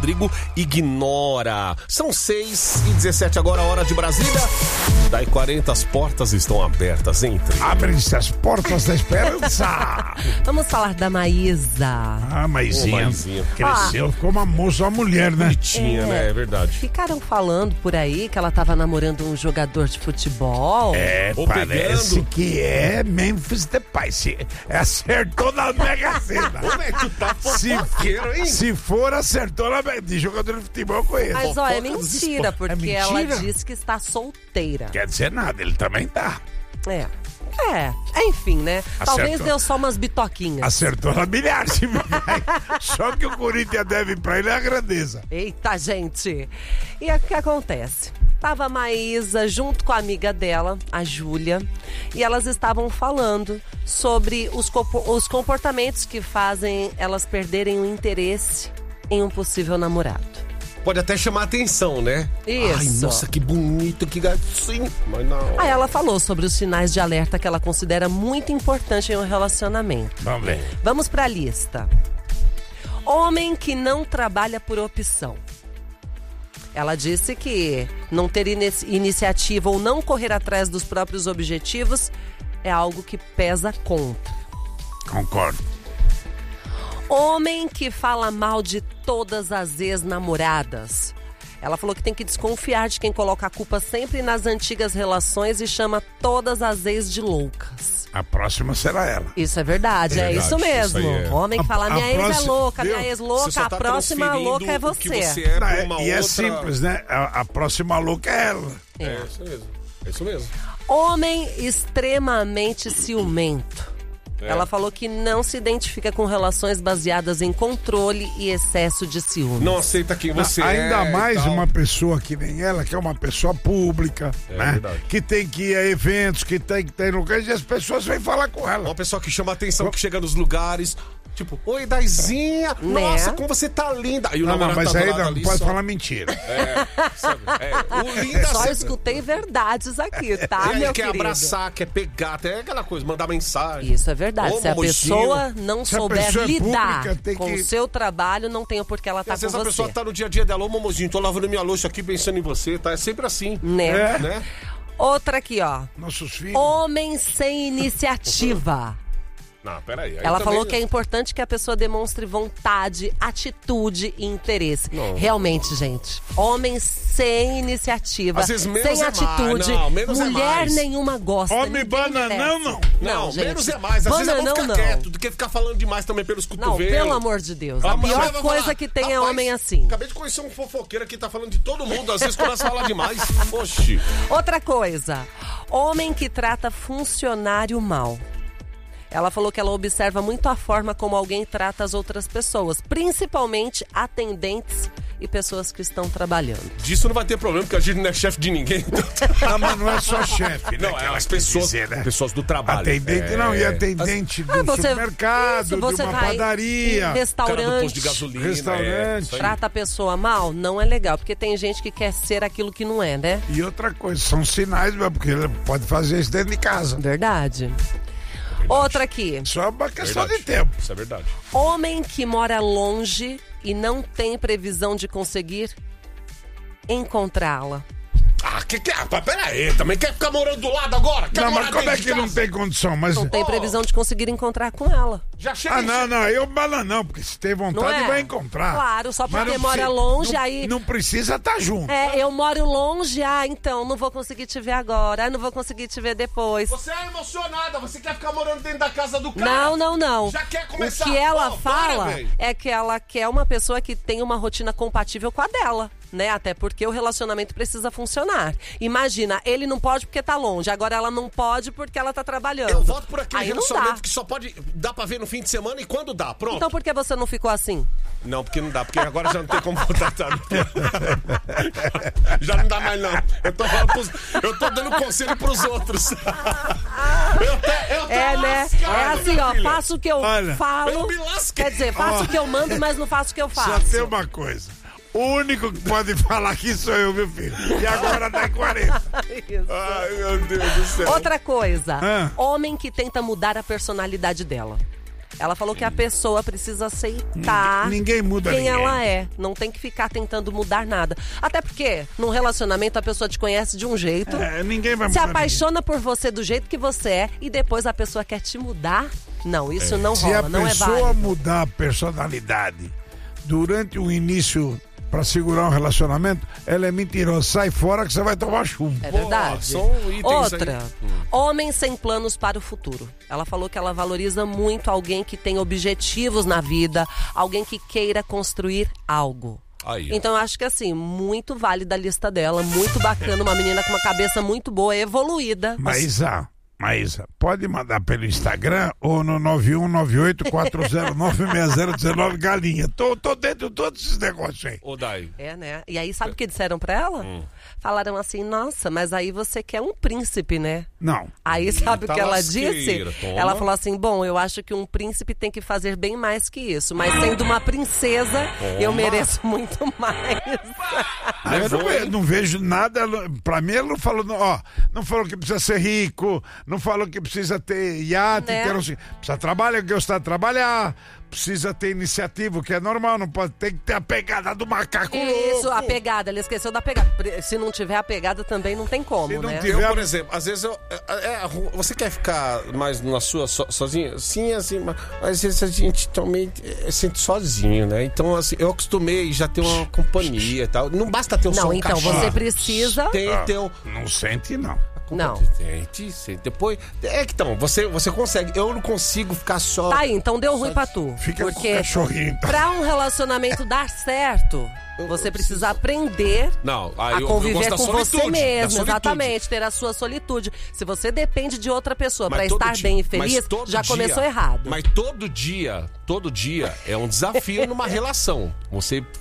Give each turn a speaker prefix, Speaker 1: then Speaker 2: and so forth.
Speaker 1: Rodrigo ignora. São 6h17 agora, hora de Brasília. Daí 40, as portas estão abertas, entre.
Speaker 2: Abrem-se as portas da esperança.
Speaker 3: Vamos falar da Maísa.
Speaker 2: Ah, Maisinha.
Speaker 1: Maisinha.
Speaker 2: Cresceu, ficou uma moça, uma mulher, né?
Speaker 1: Bonitinha, né? É verdade.
Speaker 3: Ficaram falando por aí que ela tava namorando um jogador de futebol.
Speaker 1: Ou
Speaker 2: Parece
Speaker 1: pegando.
Speaker 2: que é Memphis Depay. Acertou na Mega Sena.
Speaker 1: Como é que tá fofoqueiro, hein?
Speaker 2: Se for, acertou na Mega. De jogador de futebol eu conheço.
Speaker 3: Mas ó, é
Speaker 1: fofoca dos
Speaker 3: mentira,
Speaker 1: esportes.
Speaker 3: porque
Speaker 2: É mentira?
Speaker 3: ela disse que está solteira.
Speaker 2: Quer dizer nada, ele também tá.
Speaker 3: Enfim, né? Talvez
Speaker 2: Acertou.
Speaker 3: deu só umas bitoquinhas.
Speaker 2: Acertou na milhárima. Só que o Corinthians deve pra ele é a grandeza.
Speaker 3: Eita, gente! E o que acontece? Tava a Maísa junto com a amiga dela, a Júlia, e elas estavam falando sobre os comportamentos que fazem elas perderem o interesse em um possível namorado.
Speaker 1: Pode até chamar atenção, né?
Speaker 3: Isso.
Speaker 1: Ai, nossa, que bonito, que gatinho. Mas não.
Speaker 3: Aí ela falou sobre os sinais de alerta que ela considera muito importante em um relacionamento.
Speaker 2: Vamos ver.
Speaker 3: Vamos pra lista. Homem que não trabalha por opção. Ela disse que não ter iniciativa ou não correr atrás dos próprios objetivos é algo que pesa contra.
Speaker 2: Concordo.
Speaker 3: Homem que fala mal de todas as ex-namoradas. Ela falou que tem que desconfiar de quem coloca a culpa sempre nas antigas relações e chama todas as ex de loucas.
Speaker 2: A próxima será ela.
Speaker 3: Isso é verdade, é
Speaker 1: Verdade,
Speaker 3: isso mesmo.
Speaker 1: isso aí é.
Speaker 3: Homem que fala,
Speaker 2: A
Speaker 3: minha ex é
Speaker 2: próxima-
Speaker 3: louca,
Speaker 2: viu?
Speaker 3: minha ex
Speaker 1: Você
Speaker 3: louca,
Speaker 1: só
Speaker 3: a
Speaker 1: tá
Speaker 3: próxima
Speaker 1: transferindo
Speaker 3: louca é
Speaker 1: o que
Speaker 3: você.
Speaker 1: você é pra
Speaker 2: E
Speaker 1: uma
Speaker 2: é
Speaker 1: outra.
Speaker 2: simples, né? A próxima louca é ela.
Speaker 1: É isso mesmo. É isso mesmo.
Speaker 3: Homem extremamente ciumento. Ela falou que não se identifica com relações baseadas em controle e excesso de ciúme.
Speaker 1: Não aceita quem você
Speaker 2: Ainda
Speaker 1: é. e
Speaker 2: mais
Speaker 1: tal.
Speaker 2: uma pessoa que nem ela, que é uma pessoa pública, né?
Speaker 1: verdade.
Speaker 2: Que tem que ir a eventos, que tem que ter lugares e as pessoas vêm falar com ela.
Speaker 1: Uma pessoa que chama atenção, que chega nos lugares. Tipo, oi, Daizinha.
Speaker 3: Né?
Speaker 1: Nossa, como você tá linda. Aí o
Speaker 2: Não,
Speaker 1: namorado
Speaker 2: mas
Speaker 1: tá do
Speaker 2: aí
Speaker 1: lado
Speaker 2: não
Speaker 1: ali
Speaker 2: pode
Speaker 1: só-
Speaker 2: falar mentira.
Speaker 1: Sabe? O linda
Speaker 3: Só
Speaker 1: sempre-
Speaker 3: escutei verdades aqui, tá,
Speaker 1: E aí
Speaker 3: meu
Speaker 1: quer
Speaker 3: querido?
Speaker 1: abraçar, quer pegar, até aquela coisa, mandar mensagem.
Speaker 3: Isso é verdade.
Speaker 1: Ô,
Speaker 3: Se a
Speaker 1: mojinho.
Speaker 3: pessoa não
Speaker 2: Se a
Speaker 3: souber
Speaker 2: pessoa é
Speaker 3: lidar
Speaker 2: pública, tem
Speaker 3: com
Speaker 2: que-
Speaker 3: o seu trabalho, não tem o porquê ela
Speaker 1: E
Speaker 3: tá
Speaker 1: às
Speaker 3: com
Speaker 1: vezes a
Speaker 3: você.
Speaker 1: pessoa tá no dia a dia dela, ô Momozinho, tô lavando minha louça aqui pensando em você, tá? É sempre assim.
Speaker 3: Né?
Speaker 1: Né?
Speaker 3: Outra aqui, ó.
Speaker 2: Nossos filhos.
Speaker 3: Homem sem iniciativa.
Speaker 1: Não, peraí. aí
Speaker 3: Ela
Speaker 1: também-
Speaker 3: falou que é importante que a pessoa demonstre vontade, atitude e interesse.
Speaker 1: Não.
Speaker 3: Realmente, gente. Homem sem iniciativa,
Speaker 1: Às vezes menos
Speaker 3: sem
Speaker 1: é
Speaker 3: atitude.
Speaker 1: mais. Não, menos é
Speaker 3: mulher
Speaker 1: mais.
Speaker 3: nenhuma gosta.
Speaker 2: Homem
Speaker 3: ninguém
Speaker 2: bananão,
Speaker 3: merece.
Speaker 1: Não,
Speaker 3: gente.
Speaker 1: menos é mais. Às vezes é bom
Speaker 3: Bananão,
Speaker 1: ficar
Speaker 3: não.
Speaker 1: quieto do que ficar falando demais também pelos
Speaker 3: Não,
Speaker 1: cotovelos.
Speaker 3: pelo amor de Deus. A
Speaker 1: mulher
Speaker 3: pior
Speaker 1: vai
Speaker 3: coisa
Speaker 1: falar,
Speaker 3: que tem é
Speaker 1: "Rapaz,
Speaker 3: homem assim.
Speaker 1: Acabei de conhecer um fofoqueiro aqui, tá falando de todo mundo. Às vezes começa a falar demais. Oxi.
Speaker 3: Outra coisa. Homem que trata funcionário mal. Ela falou que ela observa muito a forma como alguém trata as outras pessoas, principalmente atendentes e pessoas que estão trabalhando.
Speaker 1: Disso não vai ter problema, porque a gente não é chefe de ninguém.
Speaker 2: Ah, mas não é só chefe, né?
Speaker 1: Não,
Speaker 2: que
Speaker 1: é
Speaker 2: ela
Speaker 1: as
Speaker 2: quer
Speaker 1: pessoas,
Speaker 2: dizer, né?
Speaker 1: pessoas do trabalho.
Speaker 2: Atendente, não, e atendente do supermercado,
Speaker 3: isso,
Speaker 2: de
Speaker 3: você
Speaker 2: uma
Speaker 3: vai
Speaker 2: padaria.
Speaker 3: em
Speaker 1: Cara do
Speaker 3: restaurante,
Speaker 1: posto de gasolina.
Speaker 2: Restaurante.
Speaker 1: isso aí.
Speaker 3: trata a pessoa mal, não é legal, porque tem gente que quer ser aquilo que não é, né?
Speaker 2: E outra coisa, são sinais, meu, porque ele pode fazer isso dentro de casa.
Speaker 3: Verdade. Outra aqui.
Speaker 2: Só uma questão
Speaker 1: Verdade.
Speaker 2: de tempo.
Speaker 1: Isso é verdade.
Speaker 3: Homem que mora longe e não tem previsão de conseguir encontrá-la.
Speaker 1: Ah, que é? Pera aí, também quer ficar morando do lado agora? Quer
Speaker 2: Não,
Speaker 1: morar
Speaker 2: mas como é
Speaker 1: dentro de
Speaker 2: que não
Speaker 1: casa?
Speaker 2: tem condição? Mas...
Speaker 3: Não tem previsão de conseguir encontrar com ela.
Speaker 1: Já chega
Speaker 2: Ah, não, eu balanão, porque se tem
Speaker 3: Não
Speaker 2: vontade
Speaker 3: é?
Speaker 2: vai encontrar.
Speaker 3: Claro, só
Speaker 2: Mas
Speaker 3: porque
Speaker 2: não
Speaker 3: mora
Speaker 2: precisa-
Speaker 3: longe,
Speaker 2: não,
Speaker 3: aí...
Speaker 2: Não precisa estar junto.
Speaker 3: Eu moro longe, então não vou conseguir te ver agora, não vou conseguir te ver depois.
Speaker 1: Você é emocionada, você quer ficar morando dentro da casa do cara.
Speaker 3: Não.
Speaker 1: Já quer começar?
Speaker 3: O que ela
Speaker 1: Ó,
Speaker 3: fala
Speaker 1: bora, véi.
Speaker 3: é que ela quer uma pessoa que tenha uma rotina compatível com a dela, né? Até porque o relacionamento precisa funcionar. Imagina, ele não pode porque tá longe, agora ela não pode porque ela tá trabalhando.
Speaker 1: Eu voto por aquele
Speaker 3: Aí não
Speaker 1: relacionamento
Speaker 3: dá.
Speaker 1: que só pode dar pra ver no fim de semana e quando dá, pronto.
Speaker 3: Então por que você não ficou assim?
Speaker 1: Não, porque não dá, porque agora já não tem como voltar. Já não dá mais, não. Eu tô dando conselho pros outros. Eu tô
Speaker 3: Né?
Speaker 1: lascado,
Speaker 3: É assim,
Speaker 1: minha
Speaker 3: ó,
Speaker 1: filha.
Speaker 3: faço o que eu
Speaker 2: Olha,
Speaker 3: falo.
Speaker 1: eu me lasquei.
Speaker 3: Quer dizer, faço o que eu mando, mas não faço o que eu
Speaker 2: Só
Speaker 3: faço.
Speaker 2: tem uma coisa. O único que pode falar aqui sou eu, meu filho. E agora tá em 40.
Speaker 3: Isso.
Speaker 1: Ai, meu Deus do céu.
Speaker 3: Outra coisa,
Speaker 2: Ah.
Speaker 3: homem que tenta mudar a personalidade dela. Ela falou que a pessoa precisa aceitar
Speaker 2: Ninguém muda
Speaker 3: quem
Speaker 2: ninguém.
Speaker 3: ela é. Não tem que ficar tentando mudar nada. Até porque, num relacionamento, a pessoa te conhece de um jeito,
Speaker 2: Ninguém vai
Speaker 3: se
Speaker 2: mudar
Speaker 3: apaixona por você do jeito que você é e depois a pessoa quer te mudar. Não, isso não
Speaker 2: Se a
Speaker 3: rola, não é
Speaker 2: pessoa
Speaker 3: válido.
Speaker 2: mudar a personalidade durante o início pra segurar um relacionamento, ela é mentirosa. Sai fora que você vai tomar chumbo.
Speaker 3: É verdade.
Speaker 1: são itens
Speaker 3: Outra,
Speaker 1: aí.
Speaker 3: homem sem planos para o futuro. Ela falou que ela valoriza muito alguém que tem objetivos na vida, alguém que queira construir algo.
Speaker 1: Aí, ó.
Speaker 3: Então eu acho que assim, muito válida a lista dela, muito bacana, uma menina com uma cabeça muito boa, evoluída.
Speaker 2: Maísa, pode mandar pelo Instagram ou no 9198-409-6019 galinha. Tô dentro de todos esses negócios aí.
Speaker 1: Ô, Dai.
Speaker 3: É, né? E aí, sabe o que disseram pra ela? Falaram assim, nossa, mas aí você quer um príncipe, né?
Speaker 2: Não.
Speaker 3: Aí sabe
Speaker 1: tá
Speaker 3: o que ela
Speaker 1: lasqueira,
Speaker 3: disse?
Speaker 1: toma.
Speaker 3: Ela falou assim, bom, eu acho que um príncipe tem que fazer bem mais que isso. Mas sendo uma princesa, eu mereço muito mais.
Speaker 2: Eu não vejo nada. Pra mim, ela não falou, não falou que precisa ser rico, não falou que precisa ter iate,
Speaker 3: Né?
Speaker 2: precisa trabalhar, gostar de trabalhar, precisa ter iniciativa, o que é normal, não pode ter que ter a pegada do macaco
Speaker 3: Isso,
Speaker 2: louco.
Speaker 3: a pegada, ele esqueceu da pegada. Se não tiver a pegada também não tem como,
Speaker 2: Se não
Speaker 3: né?
Speaker 2: tiver-
Speaker 1: Eu, por exemplo, às vezes você quer ficar mais na sua sozinho? Sim, assim, mas às vezes a gente também sente sozinho, né? Então, assim, eu acostumei já ter uma companhia e tal. Não basta ter um
Speaker 3: Não,
Speaker 1: som
Speaker 3: então
Speaker 1: cachorro.
Speaker 3: você precisa...
Speaker 1: Tem que ter um...
Speaker 2: Não sente, não.
Speaker 3: Não.
Speaker 1: Sente. Depois... É que então, você consegue. Eu não consigo ficar só...
Speaker 3: Tá aí, então deu ruim pra tu.
Speaker 2: Fica com o
Speaker 3: Porque
Speaker 2: cachorrinho. Tá?
Speaker 3: pra um relacionamento dar certo, você precisa aprender
Speaker 1: Não,
Speaker 3: a
Speaker 1: eu
Speaker 3: conviver
Speaker 1: gosto da
Speaker 3: com
Speaker 1: solitude,
Speaker 3: você
Speaker 1: da
Speaker 3: mesmo,
Speaker 1: solitude.
Speaker 3: exatamente, ter a sua solitude. Se você depende de outra pessoa
Speaker 1: Mas
Speaker 3: pra
Speaker 1: todo
Speaker 3: estar
Speaker 1: dia-
Speaker 3: bem e
Speaker 1: mas
Speaker 3: feliz,
Speaker 1: todo
Speaker 3: já
Speaker 1: dia-
Speaker 3: começou errado.
Speaker 1: Mas todo dia é um desafio numa relação. Você